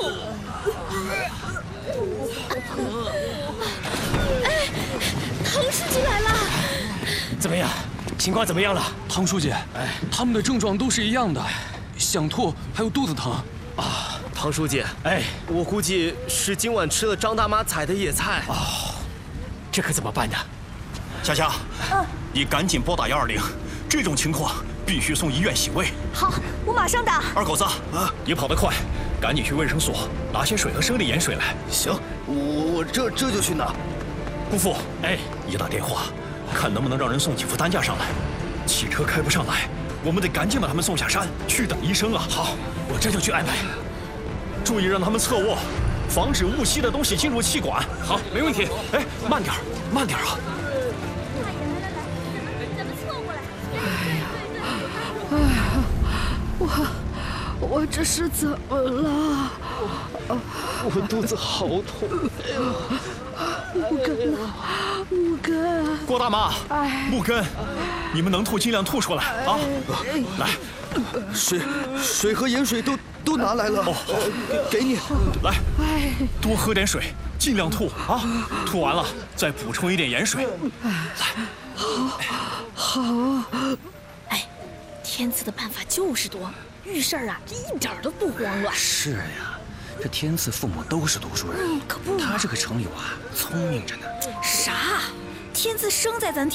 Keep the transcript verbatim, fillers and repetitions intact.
哎，唐书记来了！ 怎么样？情况怎么样了？ 唐书记，哎，他们的症状都是一样的，想吐，还有肚子疼。 啊， 唐书记， 哎， 我估计是今晚吃了张大妈采的野菜。 哦，这可怎么办呢？ 夏夏， 嗯， 你赶紧拨打幺二零，这种情况必须送医院洗胃。 好，我马上打。 二狗子啊，你跑得快，赶紧去卫生所拿些水和生理盐水来。 行，我我这这就去拿。 姑父， 哎， 一打电话，看能不能让人送几副担架上来。汽车开不上来，我们得赶紧把他们送下山去等医生啊。 好，我这就去安排。 注意让他们侧卧，防止误吸的东西进入气管。 好，没问题。 哎，慢点儿，慢点儿啊！ 哎呀，我我这是怎么了？ 我肚子好痛。 木根呢？木根， 郭大妈， 哎， 木根，你们能吐尽量吐出来啊！来， 水水和盐水都都拿来了。哦，好，给你。 来， 哎， 多喝点水，尽量吐啊！吐完了再补充一点盐水。来， 好，好。 哎，天赐的办法就是多，遇事儿啊一点都不慌乱。 是呀，这天赐父母都是读书人， 嗯，可不嘛。 他这个程友啊，聪明着呢。 啥？天赐生在咱